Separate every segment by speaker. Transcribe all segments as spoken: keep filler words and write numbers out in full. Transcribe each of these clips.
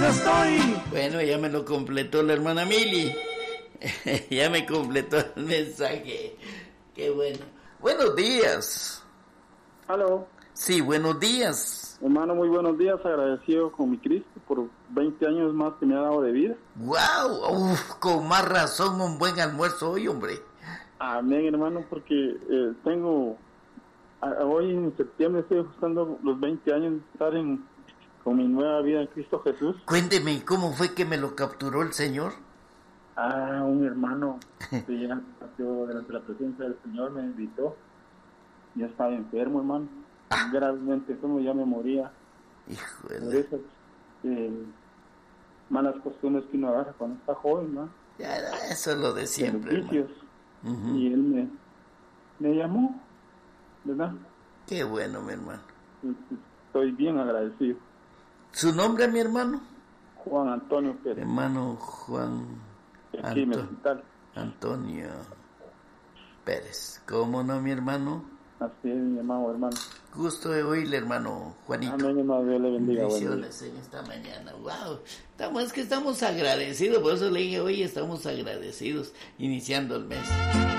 Speaker 1: agradecido estoy.
Speaker 2: Bueno, ya me lo completó la hermana Mili. Ya me completó el mensaje. Qué bueno. Buenos días.
Speaker 3: Aló.
Speaker 2: Sí, buenos días.
Speaker 3: Hermano, muy buenos días. Agradecido con mi Cristo por veinte años más que me ha dado de vida.
Speaker 2: ¡Wow! Uf, con más razón un buen almuerzo hoy, hombre.
Speaker 3: Amén, hermano, porque eh, tengo... A, hoy en septiembre estoy ajustando los veinte años de estar en, con mi nueva vida en Cristo Jesús.
Speaker 2: Cuénteme, ¿cómo fue que me lo capturó el Señor?
Speaker 3: Ah, un hermano que ya partió delante de la presencia del Señor, me invitó. Ya estaba enfermo, hermano. Ah. Gravemente, como ya me moría.
Speaker 2: Híjole.
Speaker 3: Por esas eh, malas costumbres que uno agarra cuando está joven, ¿no?
Speaker 2: Ya, eso es lo de siempre,
Speaker 3: hermano. Uh-huh. Y él me, me llamó, ¿verdad?
Speaker 2: Qué bueno, mi hermano.
Speaker 3: Estoy bien agradecido.
Speaker 2: ¿Su nombre, mi hermano?
Speaker 3: Juan Antonio Pérez.
Speaker 2: Hermano Juan Anto- Antonio Pérez. ¿Cómo no, mi hermano?
Speaker 3: Así es, mi amado hermano.
Speaker 2: Gusto de oírle, hermano Juanito.
Speaker 3: Amén, hermano, Dios le bendiga.
Speaker 2: Bendiciones en esta mañana. Wow, estamos, es que estamos agradecidos, por eso le dije, hoy estamos agradecidos, iniciando el mes.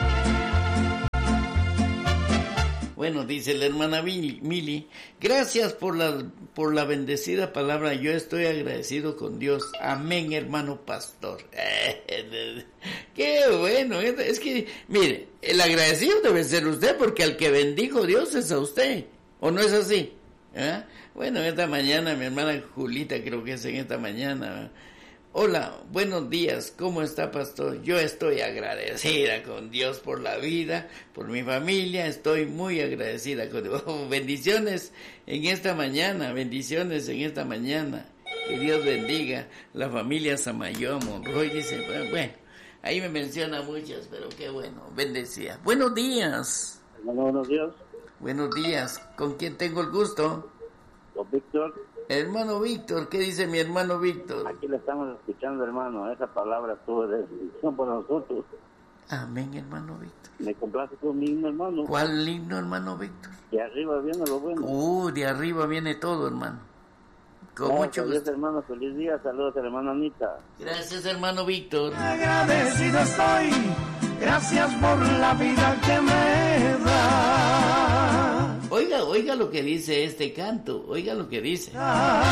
Speaker 2: Bueno, dice la hermana Mili, gracias por la, por la bendecida palabra, yo estoy agradecido con Dios. Amén, hermano pastor. Qué bueno, es que, mire, el agradecido debe ser usted, porque al que bendijo Dios es a usted, ¿o no es así? ¿Eh? Bueno, esta mañana, mi hermana Julita, creo que es en esta mañana. Hola, buenos días, ¿cómo está, pastor? Yo estoy agradecida con Dios por la vida, por mi familia, estoy muy agradecida con Dios. Oh, bendiciones en esta mañana, bendiciones en esta mañana. Que Dios bendiga la familia Samayoa Monroy, dice, bueno, bueno, ahí me menciona muchas, pero qué bueno, bendecida. Buenos días.
Speaker 4: Hola, buenos días.
Speaker 2: Buenos días, ¿con quién tengo el gusto?
Speaker 4: Con Víctor.
Speaker 2: Hermano Víctor, ¿qué dice mi hermano Víctor?
Speaker 4: Aquí le estamos escuchando, hermano. Esa palabra tuvo de bendición para nosotros.
Speaker 2: Amén, hermano Víctor.
Speaker 4: Me complace con mi himno, hermano.
Speaker 2: ¿Cuál himno, hermano Víctor?
Speaker 4: De arriba viene lo bueno.
Speaker 2: Uh, de arriba viene todo, hermano. Con
Speaker 4: Gracias,
Speaker 2: mucho gusto.
Speaker 4: hermano. Feliz día. Saludos a la hermana Anita.
Speaker 2: Gracias, hermano Víctor.
Speaker 1: Agradecido estoy. Gracias por la vida que me da.
Speaker 2: Oiga, oiga lo que dice este canto. Oiga lo que dice.
Speaker 1: Ah.